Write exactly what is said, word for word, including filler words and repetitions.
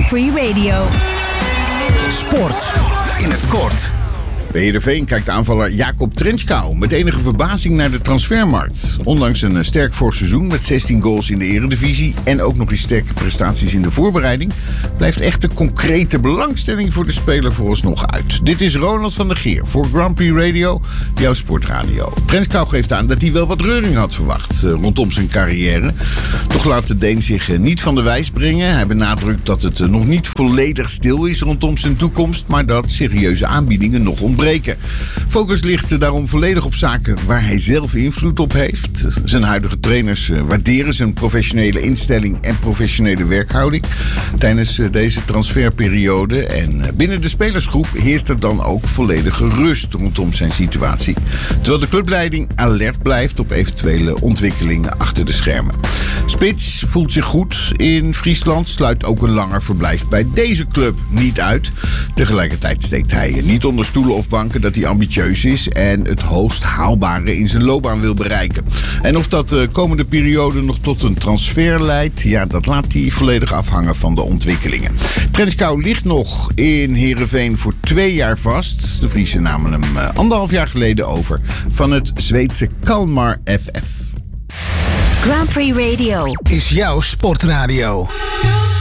Grand Prix Radio. Sport in het kort. Bij Heerenveen kijkt aanvaller Jakob Trenčkau met enige verbazing naar de transfermarkt. Ondanks een sterk vorig seizoen met zestien goals in de Eredivisie en ook nog eens sterke prestaties in de voorbereiding, blijft echte concrete belangstelling voor de speler vooralsnog uit. Dit is Ronald van der Geer voor Grand Prix Radio, jouw sportradio. Trenčkau geeft aan dat hij wel wat reuring had verwacht uh, rondom zijn carrière. Toch laat de Deen zich uh, niet van de wijs brengen. Hij benadrukt dat het uh, nog niet volledig stil is rondom zijn toekomst, maar dat serieuze aanbiedingen nog ontbreken. Focus ligt daarom volledig op zaken waar hij zelf invloed op heeft. Zijn huidige trainers waarderen zijn professionele instelling en professionele werkhouding tijdens deze transferperiode. En binnen de spelersgroep heerst er dan ook volledige rust rondom zijn situatie. Terwijl de clubleiding alert blijft op eventuele ontwikkelingen achter de schermen. Spits voelt zich goed in Friesland, sluit ook een langer verblijf bij deze club niet uit. Tegelijkertijd steekt hij niet onder stoelen of banken dat hij ambitieus is en het hoogst haalbare in zijn loopbaan wil bereiken. En of dat de komende periode nog tot een transfer leidt, ja, dat laat hij volledig afhangen van de ontwikkelingen. Trenčkau ligt nog in Heerenveen voor twee jaar vast. De Friesen namen hem uh, anderhalf jaar geleden over van het Zweedse Kalmar F F. Grand Prix Radio is jouw sportradio.